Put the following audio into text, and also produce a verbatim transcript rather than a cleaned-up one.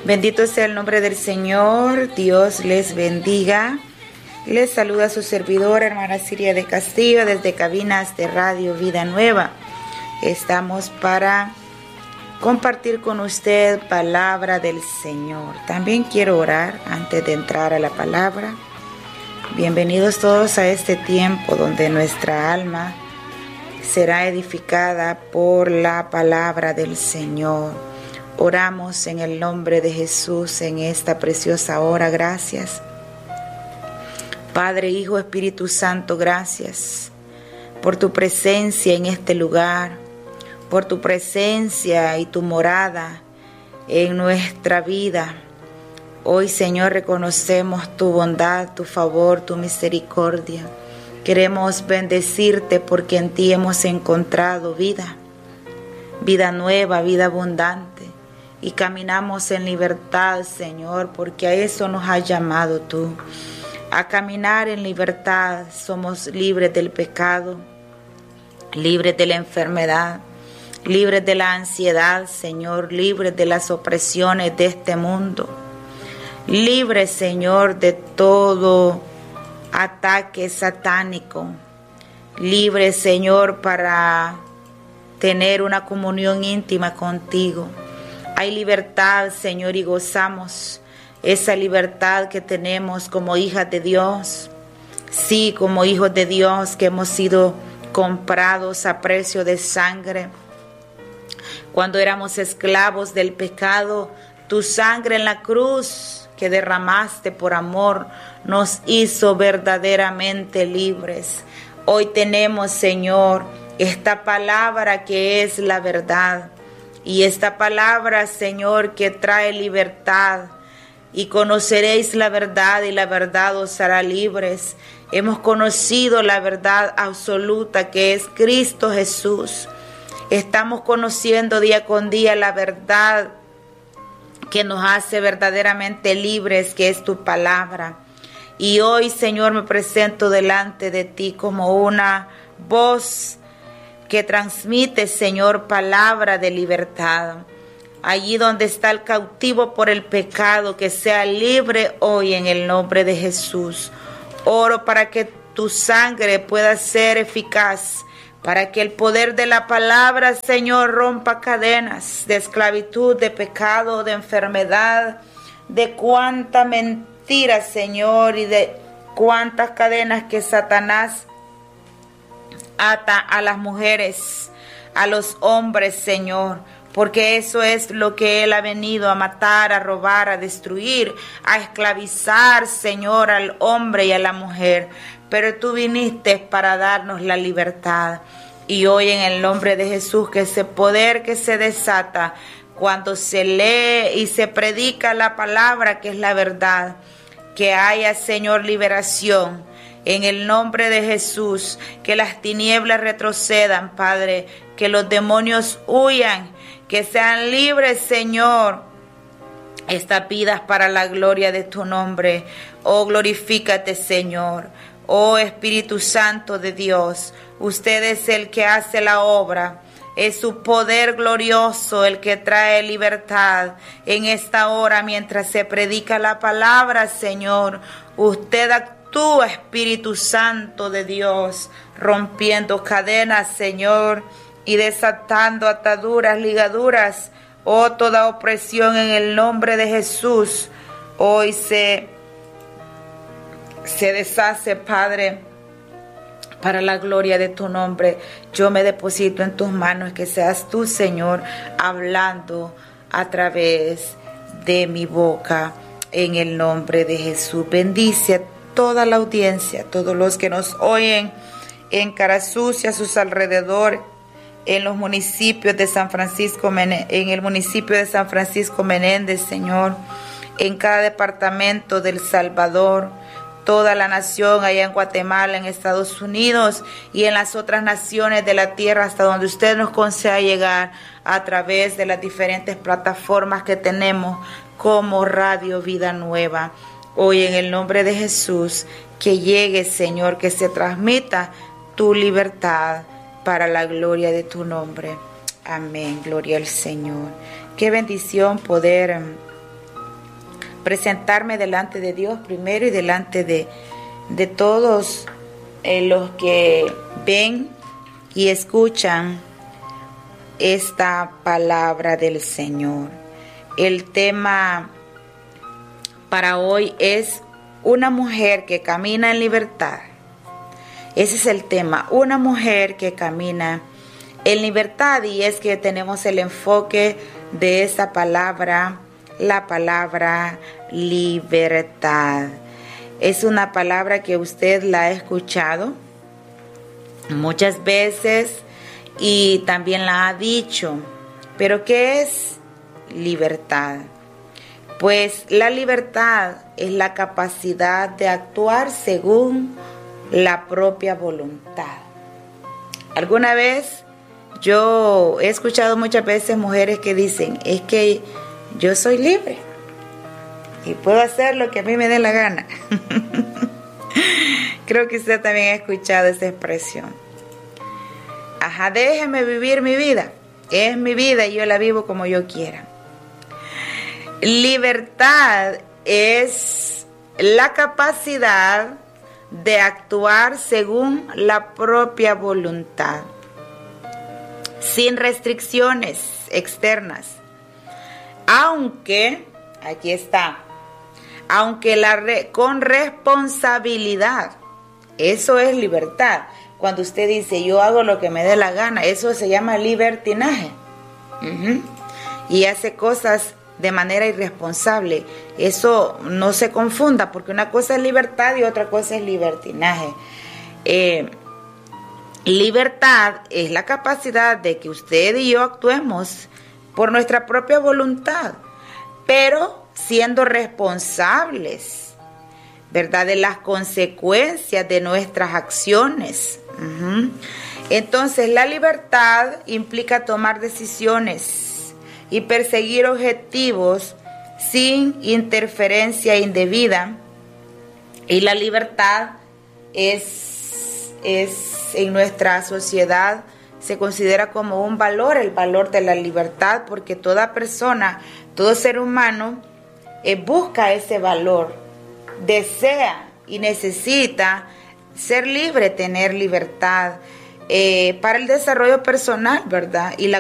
Bendito sea el nombre del Señor. Dios les bendiga. Les saluda su servidora, hermana Siria de Castillo, desde cabinas de Radio Vida Nueva. Estamos para compartir con usted palabra del Señor. También quiero orar antes de entrar a la palabra. Bienvenidos todos a este tiempo donde nuestra alma será edificada por la palabra del Señor. Oramos en el nombre de Jesús en esta preciosa hora. Gracias. Padre, Hijo, Espíritu Santo, gracias por tu presencia en este lugar, por tu presencia y tu morada en nuestra vida. Hoy, Señor, reconocemos tu bondad, tu favor, tu misericordia. Queremos bendecirte porque en ti hemos encontrado vida, vida nueva, vida abundante. Y caminamos en libertad, Señor, porque a eso nos has llamado tú. A caminar en libertad. Somos libres del pecado, libres de la enfermedad, libres de la ansiedad, Señor, libres de las opresiones de este mundo. Libres, Señor, de todo ataque satánico. Libres, Señor, para tener una comunión íntima contigo. Hay libertad, Señor, y gozamos esa libertad que tenemos como hijas de Dios. Sí, como hijos de Dios que hemos sido comprados a precio de sangre. Cuando éramos esclavos del pecado, tu sangre en la cruz que derramaste por amor nos hizo verdaderamente libres. Hoy tenemos, Señor, esta palabra que es la verdad. Y esta palabra, Señor, que trae libertad. Y conoceréis la verdad y la verdad os hará libres. Hemos conocido la verdad absoluta que es Cristo Jesús. Estamos conociendo día con día la verdad que nos hace verdaderamente libres, que es tu palabra. Y hoy, Señor, me presento delante de ti como una voz que transmite, Señor, palabra de libertad. Allí donde está el cautivo por el pecado, que sea libre hoy en el nombre de Jesús. Oro para que tu sangre pueda ser eficaz, para que el poder de la palabra, Señor, rompa cadenas de esclavitud, de pecado, de enfermedad, de cuánta mentira, Señor, y de cuántas cadenas que Satanás ata a las mujeres, a los hombres, Señor, porque eso es lo que Él ha venido a matar, a robar, a destruir, a esclavizar, Señor, al hombre y a la mujer. Pero tú viniste para darnos la libertad. Y hoy en el nombre de Jesús, que ese poder que se desata cuando se lee y se predica la palabra, que es la verdad, que haya, Señor, liberación. En el nombre de Jesús, que las tinieblas retrocedan, Padre, que los demonios huyan, que sean libres, Señor, estas vidas para la gloria de tu nombre. Oh, glorifícate, Señor. Oh, Espíritu Santo de Dios, usted es el que hace la obra. Es su poder glorioso el que trae libertad en esta hora mientras se predica la palabra, Señor. Usted actúa. Tú, Espíritu Santo de Dios, rompiendo cadenas, Señor, y desatando ataduras, ligaduras, oh, toda opresión en el nombre de Jesús, hoy se, se deshace, Padre, para la gloria de tu nombre. Yo me deposito en tus manos, que seas tú, Señor, hablando a través de mi boca, en el nombre de Jesús. Bendice a toda la audiencia, todos los que nos oyen en Carazú y a sus alrededores, en los municipios de San Francisco, en el municipio de San Francisco Menéndez, Señor, en cada departamento del Salvador, toda la nación allá en Guatemala, en Estados Unidos y en las otras naciones de la tierra, hasta donde usted nos conceda llegar a través de las diferentes plataformas que tenemos como Radio Vida Nueva. Hoy en el nombre de Jesús, que llegue, Señor, que se transmita tu libertad para la gloria de tu nombre. Amén, gloria al Señor. Qué bendición poder presentarme delante de Dios primero y delante de, de todos eh, los que ven y escuchan esta palabra del Señor. El tema para hoy es una mujer que camina en libertad. Ese es el tema, una mujer que camina en libertad, y es que tenemos el enfoque de esta palabra, la palabra libertad. Es una palabra que usted la ha escuchado muchas veces y también la ha dicho. ¿Pero qué es libertad? Pues la libertad es la capacidad de actuar según la propia voluntad. ¿Alguna vez? Yo he escuchado muchas veces mujeres que dicen, es que yo soy libre y puedo hacer lo que a mí me dé la gana. Creo que usted también ha escuchado esa expresión. Ajá, déjeme vivir mi vida. Es mi vida y yo la vivo como yo quiera. Libertad es la capacidad de actuar según la propia voluntad, sin restricciones externas, aunque, aquí está, aunque la re, con responsabilidad. Eso es libertad. Cuando usted dice yo hago lo que me dé la gana, eso se llama libertinaje. Uh-huh. Y hace cosas de manera irresponsable. Eso no se confunda, porque una cosa es libertad y otra cosa es libertinaje. Eh, Libertad es la capacidad de que usted y yo actuemos por nuestra propia voluntad, pero siendo responsables, ¿verdad?, de las consecuencias de nuestras acciones. Uh-huh. Entonces, la libertad implica tomar decisiones y perseguir objetivos sin interferencia indebida, y la libertad es, es en nuestra sociedad se considera como un valor, el valor de la libertad, porque toda persona, todo ser humano eh, busca ese valor, desea y necesita ser libre, tener libertad eh, para el desarrollo personal, ¿verdad? Y la